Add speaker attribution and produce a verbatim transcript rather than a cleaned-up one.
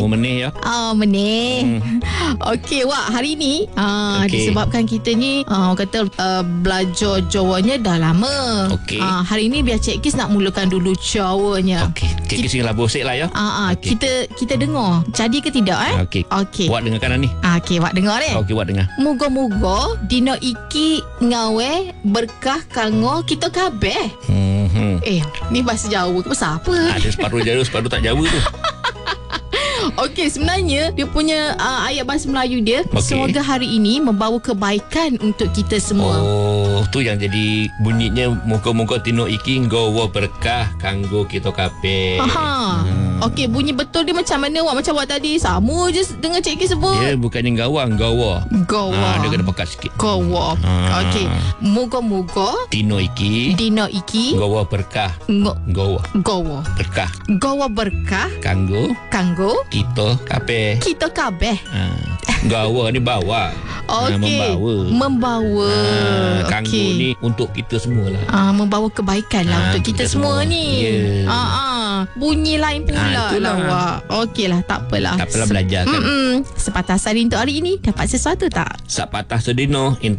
Speaker 1: menih ya.
Speaker 2: Ah, menih. Hmm. Okey, Wak, hari ni ah, okay. disebabkan kita ni ah, orang kata uh, belajar Jawanya dah lama.
Speaker 1: Okey.
Speaker 2: Ah, hari ni biar Cik Kis nak mulakan dulu Jawanya.
Speaker 1: Okey. Cik Kis tinggal bosek lah ya.
Speaker 2: Ah, ah,
Speaker 1: okay.
Speaker 2: kita kita dengar. Jadi ke tidak eh?
Speaker 1: Okey.
Speaker 2: Okey.
Speaker 1: Wak dengarkan ni.
Speaker 2: Ah, okey, Wak dengar eh.
Speaker 1: Okey, Wak dengar.
Speaker 2: Moga-moga dino iki ngawe berkah kanggo kita kabeh.
Speaker 1: Hmm.
Speaker 2: Eh, ni bahasa Jawa ke bahasa apa?
Speaker 1: Ada separuh Jawa, separuh tak Jawa tu.
Speaker 2: Okey, sebenarnya dia punya uh, ayat bahasa Melayu dia,
Speaker 1: okay.
Speaker 2: semoga hari ini membawa kebaikan untuk kita semua.
Speaker 1: Oh, tu yang jadi bunyinya muka-muka tino iki nggawa berkah kanggo kita kabeh.
Speaker 2: Aha. Hmm. Okey, bunyi betul dia macam mana Wak? Macam Wak tadi sama je dengan Cik Kis sebut.
Speaker 1: Dia bukannya nggawa, nggawa.
Speaker 2: Gawa.
Speaker 1: Ha, dia kena pekat sikit.
Speaker 2: Gawa.
Speaker 1: Ha.
Speaker 2: Okey. Moga-moga
Speaker 1: tino iki
Speaker 2: dino iki
Speaker 1: nggawa berkah.
Speaker 2: Ngo-
Speaker 1: Nggawa
Speaker 2: gawa.
Speaker 1: berkah.
Speaker 2: Gawa berkah
Speaker 1: Kanggo
Speaker 2: kanggo
Speaker 1: kita kabeh.
Speaker 2: kita kabeh.
Speaker 1: Ha. Gawa ni bawa.
Speaker 2: Okey.
Speaker 1: Ha, membawa.
Speaker 2: Membawa.
Speaker 1: Ha, kanggo
Speaker 2: Okey.
Speaker 1: ni untuk kita semualah.
Speaker 2: Ah, membawa kebaikan lah
Speaker 1: Ah,
Speaker 2: untuk kita, kita semua, semua ni.
Speaker 1: Yeah.
Speaker 2: Ah, ah. Bunyi lain pula
Speaker 1: Ah, itulah.
Speaker 2: lah Wak. Okey lah, tak apalah.
Speaker 1: Tak apalah belajar kan.
Speaker 2: Mm-mm. Sepatah sari untuk hari ini dapat sesuatu tak?
Speaker 1: Sak patah sedino